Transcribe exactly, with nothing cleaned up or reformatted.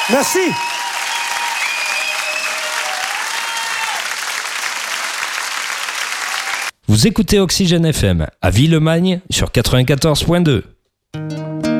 Merci. Vous écoutez Oxygène F M à Villemagne sur quatre-vingt-quatorze point deux.